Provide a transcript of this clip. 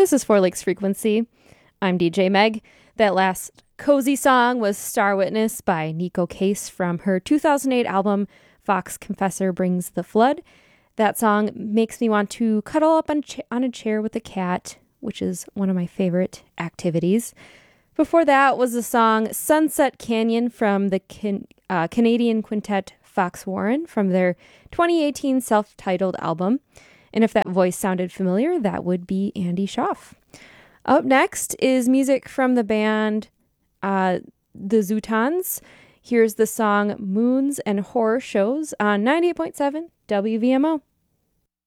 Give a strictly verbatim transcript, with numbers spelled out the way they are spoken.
This is Four Lakes Frequency. I'm D J Meg. That last cozy song was Star Witness by Nico Case from her two thousand eight album Fox Confessor Brings the Flood. That song makes me want to cuddle up on, ch- on a chair with a cat, which is one of my favorite activities. Before that was the song Sunset Canyon from the can- uh, Canadian quintet Fox Warren from their twenty eighteen self-titled album. And if that voice sounded familiar, that would be Andy Schaaf. Up next is music from the band uh, The Zootons. Here's the song Moons and Horror Shows on ninety-eight point seven W V M O.